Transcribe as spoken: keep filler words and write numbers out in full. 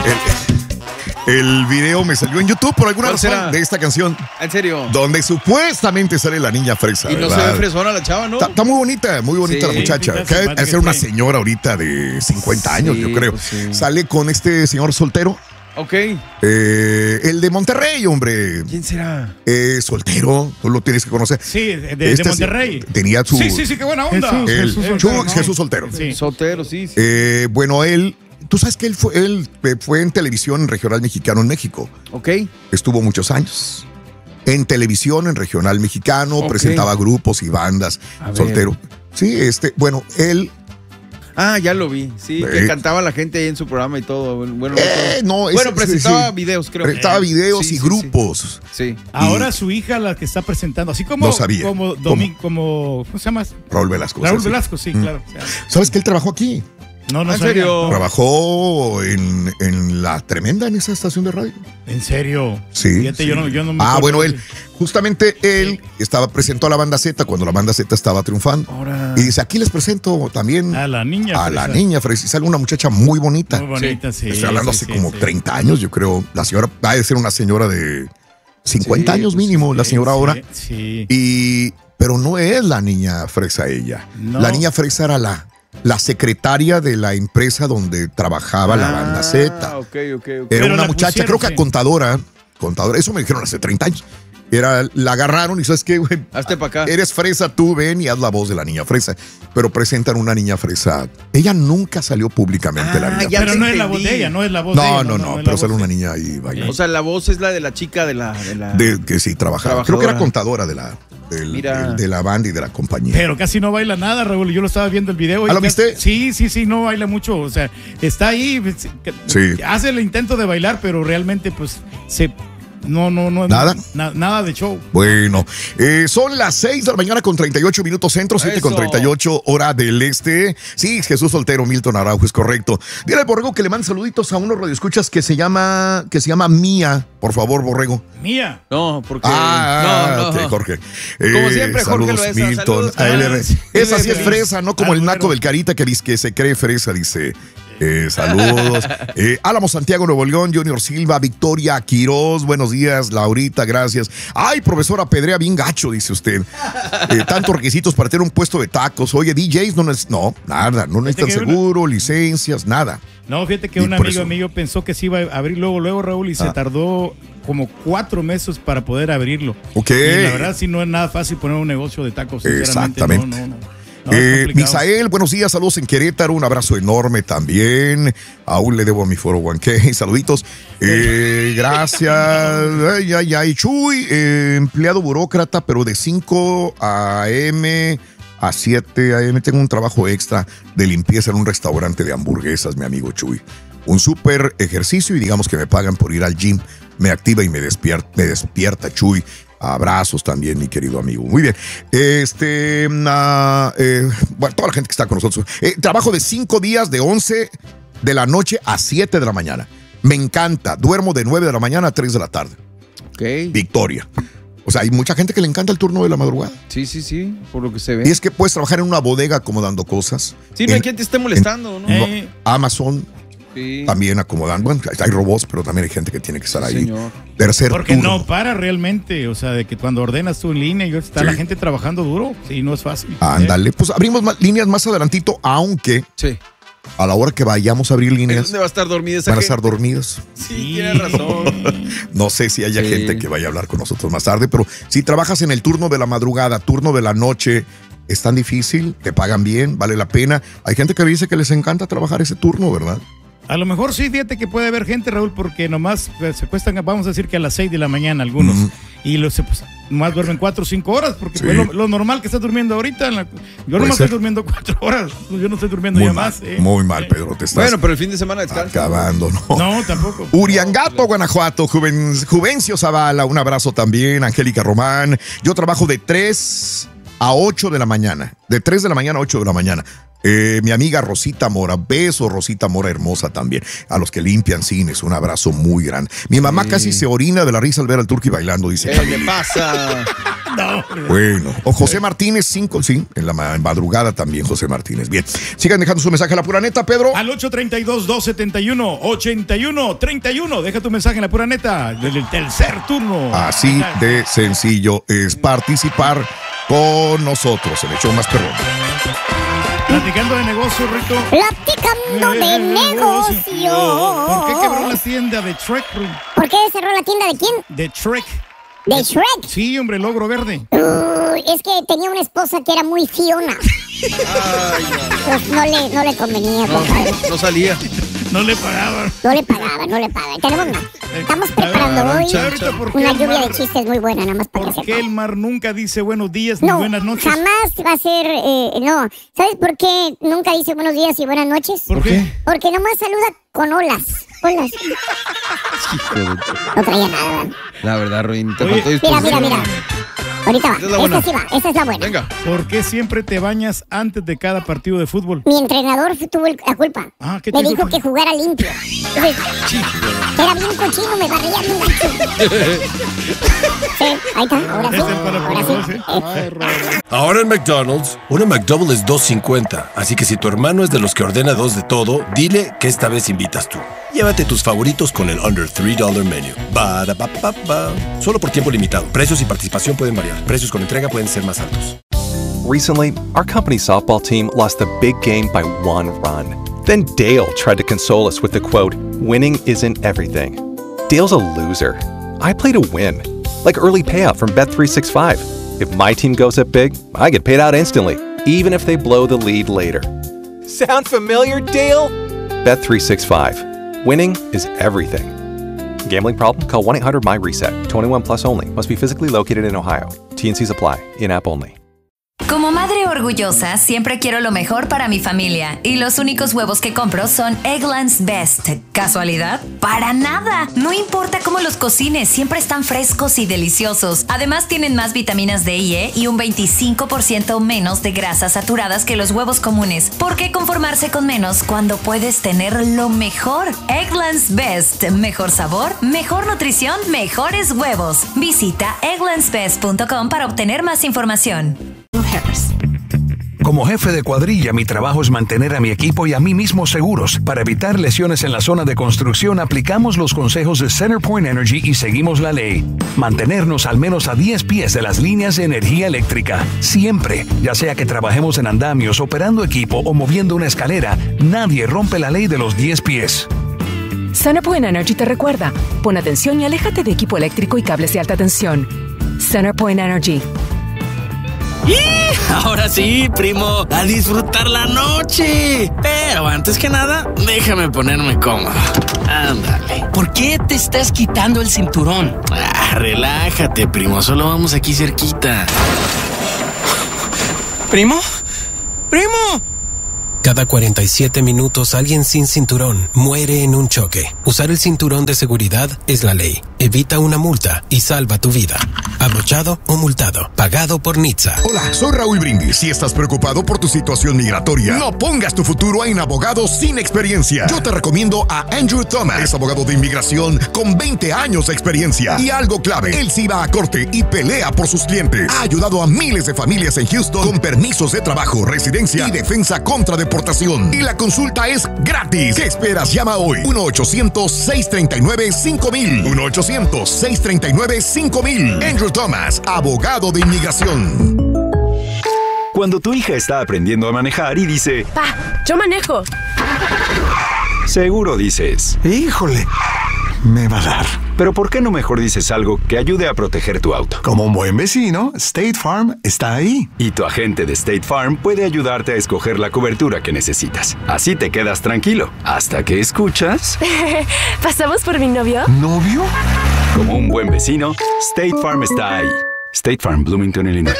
El, el video me salió en YouTube por alguna razón será? de esta canción. ¿En serio? Donde supuestamente sale la niña fresa. Y no ¿verdad? se ve fresona la chava, ¿no? Está, está muy bonita, muy bonita sí, la muchacha. Acaba de ser una señora ahorita de cincuenta años, sí, yo creo. Pues sí. Sale con este señor soltero. Ok. Eh, el de Monterrey, hombre. ¿Quién será? Eh, soltero, tú lo tienes que conocer. Sí, de, de, este de Monterrey. Tenía su... Sí, sí, sí, qué buena onda. Jesús, el, Jesús, soltero, no. Jesús soltero. Sí. Soltero, sí. sí. Eh, bueno, él... Tú sabes que él fue, él fue en televisión en Regional Mexicano en México. Ok. Estuvo muchos años. En televisión, en Regional Mexicano, okay. presentaba grupos y bandas. A soltero. Ver. Sí, este, bueno, él... Ah, ya lo vi, sí, eh, que cantaba la gente ahí en su programa y todo. Bueno, eh, no, bueno ese, presentaba sí, videos, creo. Presentaba eh, videos sí, y sí, grupos. Sí. sí. Ahora y su hija la que está presentando, así como... No sabía. Como, Domi, como ¿cómo se llama? Raúl Velasco. Raúl Velasco, sí, mm. claro. ¿Sabes que él trabajó aquí? No, no, ¿En serio? Trabajó en, en La Tremenda, en esa estación de radio. ¿En serio? Sí. Fíjate, sí. Yo no, yo no me ah, bueno, de... él, justamente él estaba, presentó a la banda Z cuando la banda Z estaba triunfando. Ahora... Y dice, aquí les presento también a la niña A fresa. la niña fresa. Y sale una muchacha muy bonita. Muy bonita, sí. sí Estoy hablando sí, hace sí, como sí. treinta años, yo creo. La señora va a ser una señora de cincuenta sí, años mínimo, sí, la señora sí, ahora. Sí. Y, pero no es la niña fresa ella. No. La niña fresa era la... la secretaria de la empresa donde trabajaba ah, la banda Z. Okay, okay, okay. Era Pero una muchacha, pusieron, creo que sí. contadora, contadora, eso me dijeron hace treinta años. Era, la agarraron y ¿sabes qué, güey? Hazte para acá. Eres fresa, tú ven y haz la voz de la niña fresa. Pero presentan una niña fresa. Ella nunca salió públicamente, ah, la niña ya fresa. Pero no es la voz de ella, no es la voz no, de ella. No, no, no, no, no pero sale voz una de... niña ahí bailando. O sea, la voz es la de la chica de la... De, la... de que sí, trabajaba. Creo que era contadora de la, del, del, de la banda y de la compañía. Pero casi no baila nada, Raúl. Yo lo estaba viendo el video. ¿Ah, lo viste? Sí, sí, sí, no baila mucho. O sea, está ahí, sí. hace el intento de bailar, pero realmente pues se... No, no, no. ¿Nada? Na, nada de show. Bueno, eh, son las seis de la mañana con treinta y ocho minutos centro, siete con treinta y ocho hora del este. Sí, Jesús Soltero, Milton Araujo, es correcto. Dile al Borrego que le mande saluditos a unos radioescuchas que se llama, que se llama Mía. Por favor, Borrego. Mía. No, porque... Ah, no, no. Okay, Jorge. Como eh, siempre, Jorge saludos, lo es. Milton. Saludos, A él, sí, esa sí sí, es fresa, ¿no? Como ah, el naco bueno. del Carita que dice que se cree fresa, dice... Eh, saludos. Eh, Álamo, Santiago, Nuevo León, Junior Silva, Victoria Quiroz, buenos días, Laurita, gracias. Ay, profesora Pedrea, bien gacho, dice usted. Eh, tantos requisitos para tener un puesto de tacos. Oye, D Js, no, neces- no nada, no necesitan seguro, una... licencias, nada. No, fíjate que y un amigo eso... mío pensó que se iba a abrir luego, luego, Raúl, y ah. se tardó como cuatro meses para poder abrirlo. Ok. Y la verdad, sí, no es nada fácil poner un negocio de tacos, sinceramente. Exactamente. No, no, no. No, eh, Misael, buenos días, saludos en Querétaro, un abrazo enorme también. Aún le debo a mi foro uno K, saluditos. Eh, gracias. Ay, ay, ay. Chuy, eh, empleado burócrata, pero de cinco a eme a siete a eme. Tengo un trabajo extra de limpieza en un restaurante de hamburguesas, mi amigo Chuy. Un súper ejercicio y digamos que me pagan por ir al gym. Me activa y me despierta, me despierta Chuy. Abrazos también, mi querido amigo. Muy bien. Este, uh, eh, bueno, toda la gente que está con nosotros. Eh, trabajo de cinco días, de once de la noche a siete de la mañana. Me encanta. Duermo de nueve de la mañana a tres de la tarde. Ok. Victoria. O sea, hay mucha gente que le encanta el turno de la madrugada. Sí, sí, sí, por lo que se ve. Y es que puedes trabajar en una bodega acomodando cosas. Sí, no hay quien te esté molestando, en, ¿no? Eh. Amazon. Sí. También acomodando. Bueno, hay robots, pero también hay gente que tiene que estar sí, ahí. Señor. Tercer Porque turno. no para realmente, o sea, de que cuando ordenas tú en línea y está sí. la gente trabajando duro, sí, no es fácil. Ándale, ¿eh? Pues abrimos más líneas más adelantito, aunque sí. a la hora que vayamos a abrir líneas, ¿dónde va a estar dormida esa van a gente? estar dormidas. Sí, sí. Tienes razón. No sé si haya sí. gente que vaya a hablar con nosotros más tarde, pero si trabajas en el turno de la madrugada, turno de la noche, es tan difícil, te pagan bien, vale la pena. Hay gente que dice que les encanta trabajar ese turno, ¿verdad? A lo mejor sí, fíjate que puede haber gente, Raúl, porque nomás se cuestan, vamos a decir que a las seis de la mañana algunos, mm. y los pues, nomás duermen cuatro o cinco horas, porque sí. pues, lo, lo normal que estás durmiendo ahorita, en la, yo nomás estoy durmiendo cuatro horas, yo no estoy durmiendo muy ya mal, más. Eh. Muy mal, Pedro, te estás bueno, pero el fin de semana descansa. Acabando, ¿no? No, tampoco. Uriangato, Guanajuato, Juven, Juvencio Zavala, un abrazo también, Angélica Román. Yo trabajo de tres a ocho de la mañana, de tres de la mañana a ocho de la mañana. Eh, mi amiga Rosita Mora, beso Rosita Mora hermosa también. A los que limpian cines, un abrazo muy grande. Mi mamá sí. casi se orina de la risa al ver al Turqui bailando, dice. ¿Qué le pasa? No. Bueno, o José Martínez, cinco, sí, en la madrugada también José Martínez. Bien, sigan dejando su mensaje a la pura neta, Pedro. Al ocho treinta y dos, dos setenta y uno, ochenta y uno treinta y uno, deja tu mensaje en la pura neta del tercer turno. Así de sencillo es participar con nosotros en el show más perrón. Platicando de negocio, Rito. Platicando de negocio. ¿Por qué quebró la tienda de Trek? ¿Por qué cerró la tienda de quién? De Trek. ¿De Shrek? Sí, hombre, logro verde. Uh, es que tenía una esposa que era muy Fiona. Ay, no. Pues no le, no le convenía. No, no, no salía. No le pagaban. No le pagaban, no le pagaban. Tenemos más. Estamos preparando ver, hoy chavito, una lluvia mar, de chistes muy buena, nada más para que ¿Por qué el mar nunca dice buenos días no, ni buenas noches? Jamás va a ser, eh, no. ¿Sabes por qué nunca dice buenos días y buenas noches? ¿Por qué? Porque nomás saluda con olas. Olas. No traía nada. La verdad, Ruin, te Oye, faltó Mira, mira, mira. Ahorita va. Esta es la Esta buena. sí va. Esta es la buena. Venga. ¿Por qué siempre te bañas antes de cada partido de fútbol? Mi entrenador tuvo el- la culpa. Ah, ¿qué me te dijo dijo? que jugara limpio. Entonces, era bien cochino, me barría bien gacho. Sí, ahí está, ahora sí. Es el para Ahora probar, sí. ¿sí? Eh, Ahora en McDonald's, una McDouble es dos cincuenta, así que si tu hermano es de los que ordena dos de todo, dile que esta vez invitas tú. Llévate tus favoritos con el Under three dollar Menu. Ba, da, ba, ba, ba. Solo por tiempo limitado. Precios y participación pueden variar. Precios con entrega pueden ser más altos. Recently, our company's softball team lost a big game by one run. Then Dale tried to console us with the quote, "Winning isn't everything." Dale's a loser. I play to win. Like early payout from Bet three sixty-five. If my team goes up big, I get paid out instantly, even if they blow the lead later. Sound familiar, Dale? Bet three sixty-five. Winning is everything. Gambling problem? Call one eight hundred M Y reset. twenty-one plus only. Must be physically located in Ohio. T and C's apply. In-app only. Como madre orgullosa, siempre quiero lo mejor para mi familia. Y los únicos huevos que compro son Eggland's Best. ¿Casualidad? ¡Para nada! No importa cómo los cocines, siempre están frescos y deliciosos. Además, tienen más vitaminas D y E y un veinticinco por ciento menos de grasas saturadas que los huevos comunes. ¿Por qué conformarse con menos cuando puedes tener lo mejor? Eggland's Best. Mejor sabor, mejor nutrición, mejores huevos. Visita egglands best punto com para obtener más información. Como jefe de cuadrilla, mi trabajo es mantener a mi equipo y a mí mismo seguros. Para evitar lesiones en la zona de construcción, aplicamos los consejos de CenterPoint Energy y seguimos la ley. Mantenernos al menos a diez pies de las líneas de energía eléctrica. Siempre, ya sea que trabajemos en andamios, operando equipo o moviendo una escalera, nadie rompe la ley de los diez pies. CenterPoint Energy te recuerda, pon atención y aléjate de equipo eléctrico y cables de alta tensión. CenterPoint Energy. ¡Y! Ahora sí, primo, a disfrutar la noche. Pero antes que nada, déjame ponerme cómodo. Ándale. ¿Por qué te estás quitando el cinturón? Ah, relájate, primo, solo vamos aquí cerquita. ¿Primo? ¡Primo! Cada cuarenta y siete minutos alguien sin cinturón muere en un choque. Usar el cinturón de seguridad es la ley. Evita una multa y salva tu vida. Abrochado o multado. Pagado por N H T S A. Hola, soy Raúl Brindis. Si estás preocupado por tu situación migratoria, no pongas tu futuro en abogados sin experiencia. Yo te recomiendo a Andrew Thomas. Es abogado de inmigración con veinte años de experiencia. Y algo clave, él sí va a corte y pelea por sus clientes. Ha ayudado a miles de familias en Houston con permisos de trabajo, residencia y defensa contra deportación. Y la consulta es gratis. ¿Qué esperas? Llama hoy. uno ochocientos, seis tres nueve, cinco mil. uno ochocientos, seis tres nueve, cinco mil. Andrew Thomas, abogado de inmigración. Cuando tu hija está aprendiendo a manejar y dice, Pa, yo manejo. seguro dices, Híjole, me va a dar. pero ¿por qué no mejor dices algo que ayude a proteger tu auto? Como un buen vecino, State Farm está ahí. Y tu agente de State Farm puede ayudarte a escoger la cobertura que necesitas. Así te quedas tranquilo, hasta que escuchas... ¿Pasamos por mi novio? ¿Novio? Como un buen vecino, State Farm está ahí. State Farm, Bloomington, Illinois.